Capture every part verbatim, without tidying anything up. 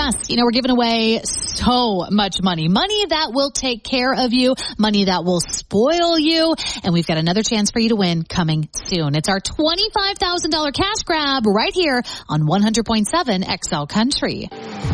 Jess, you know, we're giving away so much money. Money that will take care of you, money that will spoil you, and we've got another chance for you to win coming soon. It's our twenty-five thousand dollars cash grab right here on one hundred point seven X L Country.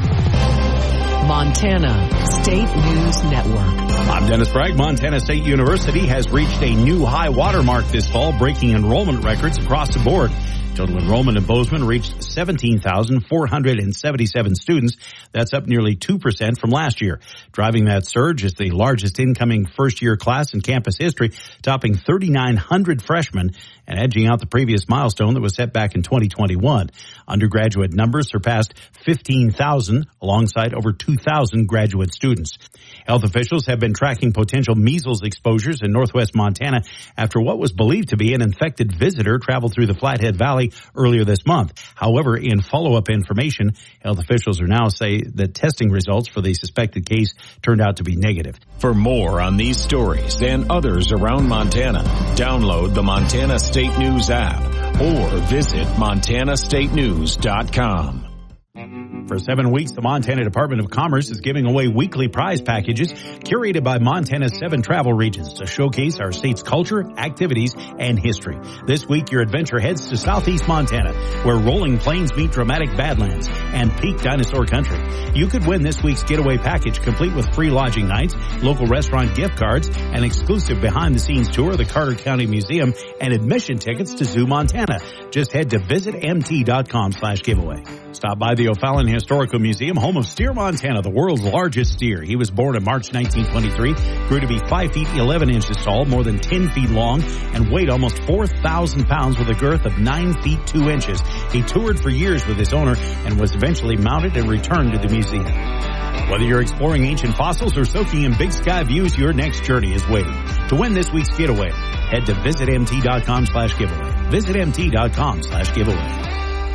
Montana State News Network. I'm Dennis Bragg. Montana State University has reached a new high watermark this fall, breaking enrollment records across the board. Total enrollment in Bozeman reached seventeen thousand four hundred seventy-seven students. That's up nearly two percent from last year. Driving that surge is the largest incoming first-year class in campus history, topping thirty-nine hundred freshmen and edging out the previous milestone that was set back in twenty twenty-one. Undergraduate numbers surpassed fifteen thousand, alongside over two thousand graduate students. Health officials have been tracking potential measles exposures in northwest Montana after what was believed to be an infected visitor traveled through the Flathead Valley earlier this month. However, in follow-up information, health officials are now say that testing results for the suspected case turned out to be negative. For more on these stories and others around Montana, download the Montana State News app or visit montana state news dot com. For seven weeks, the Montana Department of Commerce is giving away weekly prize packages curated by Montana's seven travel regions to showcase our state's culture, activities, and history. This week, your adventure heads to southeast Montana, where rolling plains meet dramatic badlands and peak dinosaur country. You could win this week's getaway package, complete with free lodging nights, local restaurant gift cards, an exclusive behind-the-scenes tour of the Carter County Museum, and admission tickets to Zoo Montana. Just head to visit m t dot com slash giveaway. Stop by the O'Fallon Historical Museum, home of Steer Montana, the world's largest steer. He was born in March nineteen twenty-three, grew to be five feet eleven inches tall, more than ten feet long, and weighed almost four thousand pounds with a girth of nine feet two inches. He toured for years with his owner and was eventually mounted and returned to the museum. Whether you're exploring ancient fossils or soaking in big sky views, your next journey is waiting. To win this week's getaway, head to visit m t dot com slash giveaway. Visit m t dot com slash giveaway.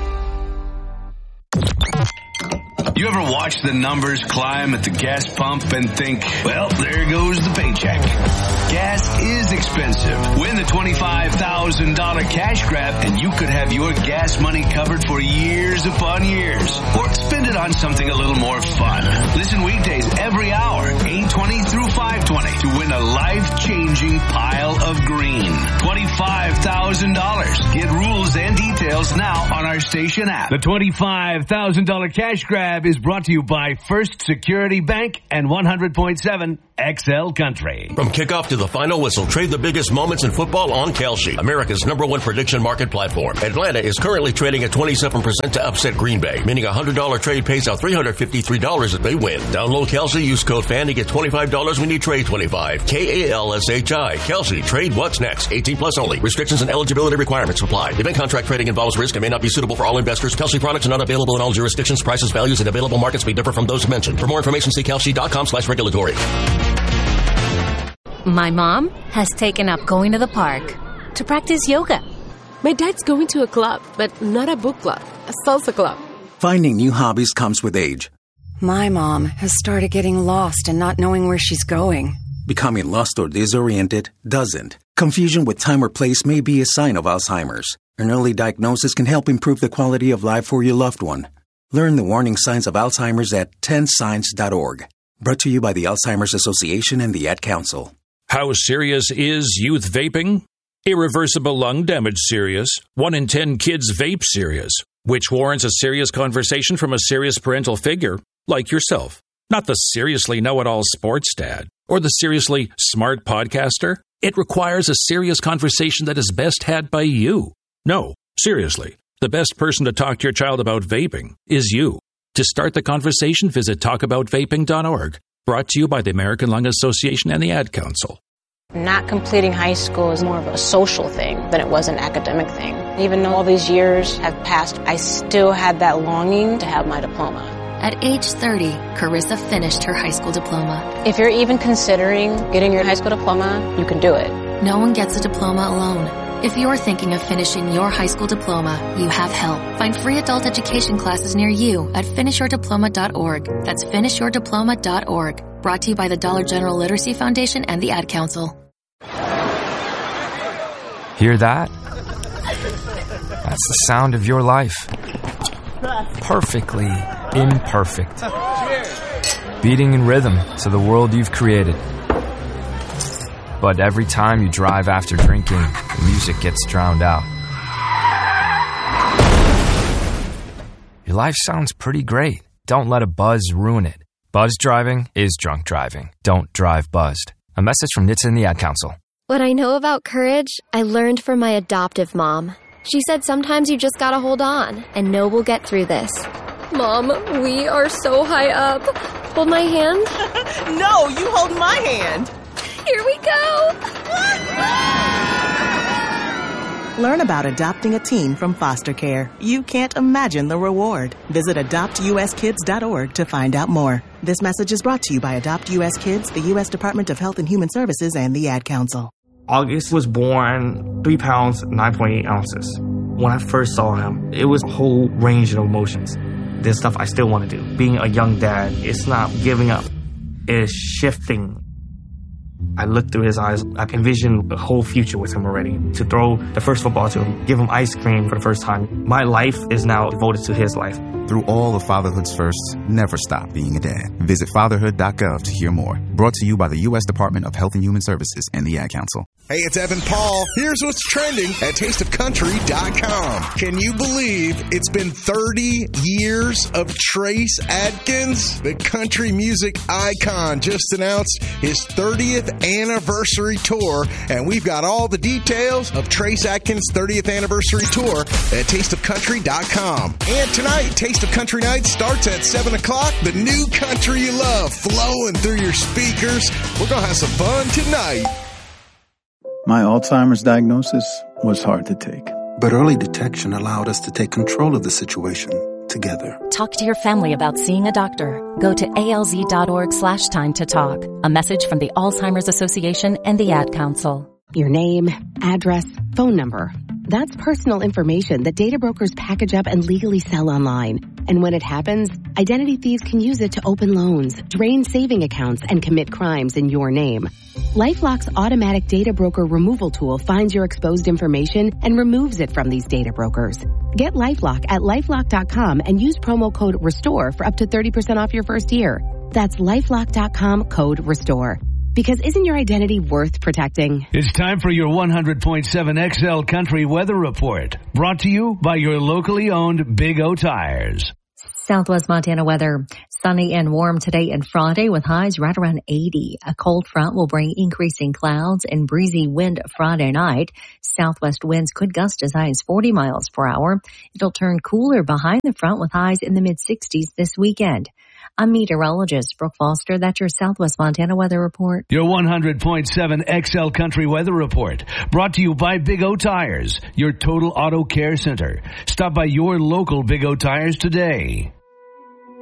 You ever watch the numbers climb at the gas pump and think, well, there goes the paycheck? Gas is expensive. Win the twenty-five thousand dollars cash grab and you could have your gas money covered for years upon years. Or spend it on something a little more fun. Listen weekdays every hour, eight twenty through five twenty, to win a life-changing pile of green. twenty-five thousand dollars. Get rules and details now on our station app. The twenty-five thousand dollars cash grab is brought to you by First Security Bank and one hundred point seven X L Country. From kickoff to the final whistle, trade the biggest moments in football on Kalshi, America's number one prediction market platform. Atlanta is currently trading at twenty-seven percent to upset Green Bay, meaning a one hundred dollars trade pays out three hundred fifty-three dollars if they win. Download Kalshi, use code FAN to get twenty-five dollars when you trade twenty-five. K A L S H I. Kalshi. Trade what's next. eighteen plus only. Restrictions and eligibility requirements apply. Event contract trading involves risk and may not be suitable for all investors. Kalshi products are not available in all jurisdictions. Prices, values, and available markets may differ from those mentioned. For more information, see kalshi dot com slash regulatory. My mom has taken up going to the park to practice yoga. My dad's going to a club, but not a book club, a salsa club. Finding new hobbies comes with age. My mom has started getting lost and not knowing where she's going. Becoming lost or disoriented doesn't. Confusion with time or place may be a sign of Alzheimer's. An early diagnosis can help improve the quality of life for your loved one. Learn the warning signs of Alzheimer's at ten signs dot org. Brought to you by the Alzheimer's Association and the Ad Council. How serious is youth vaping? Irreversible lung damage serious. One in ten kids vape serious, which warrants a serious conversation from a serious parental figure like yourself. Not the seriously know-it-all sports dad or the seriously smart podcaster. It requires a serious conversation that is best had by you. No, seriously, the best person to talk to your child about vaping is you. To start the conversation, visit talk about vaping dot org. Brought to you by the American Lung Association and the Ad Council. Not completing high school is more of a social thing than it was an academic thing. Even though all these years have passed, I still had that longing to have my diploma. At age thirty, Carissa finished her high school diploma. If you're even considering getting your high school diploma, you can do it. No one gets a diploma alone. If you're thinking of finishing your high school diploma, you have help. Find free adult education classes near you at finish your diploma dot org. That's finish your diploma dot org. Brought to you by the Dollar General Literacy Foundation and the Ad Council. Hear that? That's the sound of your life. Perfectly imperfect. Beating in rhythm to the world you've created. But every time you drive after drinking, the music gets drowned out. Your life sounds pretty great. Don't let a buzz ruin it. Buzz driving is drunk driving. Don't drive buzzed. A message from N H T S A and the Ad Council. What I know about courage, I learned from my adoptive mom. She said sometimes you just gotta hold on and know we'll get through this. Mom, we are so high up. Hold my hand. No, you hold my hand. Here we go. Learn about adopting a teen from foster care. You can't imagine the reward. Visit adopt u s kids dot org to find out more. This message is brought to you by Adopt U S Kids, the U S Department of Health and Human Services, and the Ad Council. August was born three pounds, nine point eight ounces. When I first saw him, it was a whole range of emotions. There's stuff I still want to do. Being a young dad, it's not giving up. It's shifting. I looked through his eyes. I envisioned a whole future with him already. To throw the first football to him, give him ice cream for the first time. My life is now devoted to his life. Through all of fatherhood's firsts, never stop being a dad. Visit fatherhood dot gov to hear more. Brought to you by the U S Department of Health and Human Services and the Ad Council. Hey, it's Evan Paul. Here's what's trending at taste of country dot com. Can you believe it's been thirty years of Trace Adkins? The country music icon just announced his thirtieth anniversary tour, and we've got all the details of Trace Adkins' thirtieth anniversary tour at taste of country dot com. And tonight, Taste of Country Night starts at seven o'clock. The new country you love flowing through your speakers. We're going to have some fun tonight. My Alzheimer's diagnosis was hard to take. But early detection allowed us to take control of the situation together. Talk to your family about seeing a doctor. Go to alz.org slash time to talk. A message from the Alzheimer's Association and the Ad Council. Your name, address, phone number. That's personal information that data brokers package up and legally sell online. And when it happens, identity thieves can use it to open loans, drain saving accounts, and commit crimes in your name. LifeLock's automatic data broker removal tool finds your exposed information and removes it from these data brokers. Get LifeLock at lifelock dot com and use promo code RESTORE for up to thirty percent off your first year. That's lifelock dot com, code RESTORE. Because isn't your identity worth protecting? It's time for your one hundred point seven X L Country Weather Report. Brought to you by your locally owned Big O Tires. Southwest Montana weather. Sunny and warm today and Friday with highs right around eighty. A cold front will bring increasing clouds and breezy wind Friday night. Southwest winds could gust as high as forty miles per hour. It'll turn cooler behind the front with highs in the mid sixties this weekend. I'm meteorologist Brooke Foster. That's your Southwest Montana weather report. Your one hundred point seven X L Country Weather Report. Brought to you by Big O Tires, your total auto care center. Stop by your local Big O Tires today.